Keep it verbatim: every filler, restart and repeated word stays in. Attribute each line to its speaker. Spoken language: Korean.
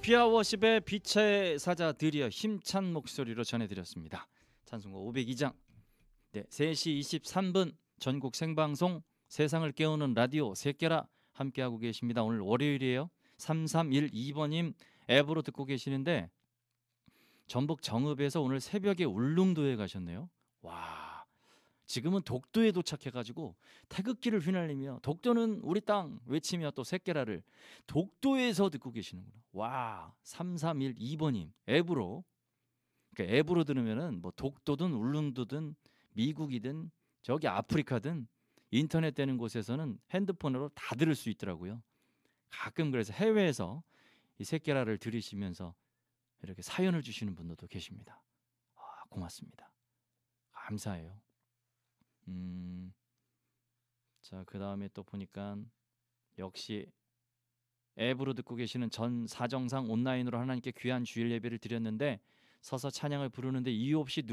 Speaker 1: 피아워십의 빛의 사자들이여 힘찬 목소리로 전해드렸습니다. 찬송가 오백이 장. 네, 세 시 이십삼 분 전국 생방송 세상을 깨우는 라디오 새끼라 함께하고 계십니다. 오늘 월요일이에요. 삼삼일이 번님 앱으로 듣고 계시는데 전북 정읍에서 오늘 새벽에 울릉도에 가셨네요. 와, 지금은 독도에 도착해가지고 태극기를 휘날리며 독도는 우리 땅 외치며 또 새끼라를 독도에서 듣고 계시는구나. 와, 삼삼일이 번님 앱으로, 그러니까 앱으로 들으면은 뭐 독도든 울릉도든 미국이든 저기 아프리카든 인터넷 되는 곳에서는 핸드폰으로 다 들을 수 있더라고요. 가끔 그래서 해외에서 이 새끼라를 들으시면서 이렇게 사연을 주시는 분들도 계십니다. 아, 고맙습니다. 감사해요. 음, 자, 그 다음에 또 보니까 역시 앱으로 듣고 계시는 전 사정상 온라인으로 하나님께 귀한 주일 예배를 드렸는데 서서 찬양을 부르는데 이유 없이